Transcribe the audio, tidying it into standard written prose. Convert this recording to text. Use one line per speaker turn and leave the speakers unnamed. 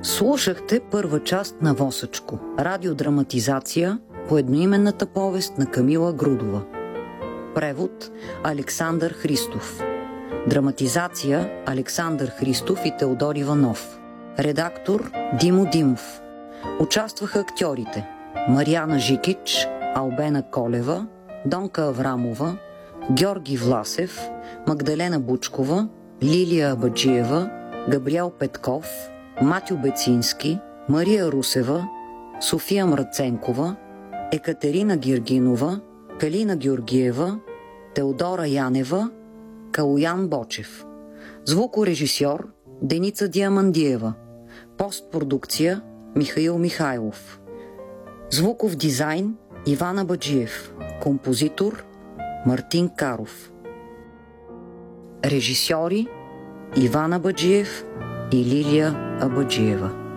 Слушахте първа част на Восъчко, радиодраматизация по едноименната повест на Камила Грудова. Превод Александър Христов. Драматизация Александър Христов и Теодор Иванов. Редактор Димо Димов. Участваха актьорите Мариана Жикич, Албена Колева, Донка Аврамова, Георги Власев, Магдалена Бучкова, Лилия Абаджиева, Габриел Петков, Матю Бецински, Мария Русева, София Мраценкова, Екатерина Гиргинова, Калина Георгиева, Теодора Янева, Калоян Бочев. Звукорежисьор Деница Диамандиева. Постпродукция Михаил Михайлов. Звуков дизайн Иван Абаджиев. Композитор Мартин Каров. Режисьори Иван Абаджиев и Лилия Абаджиева.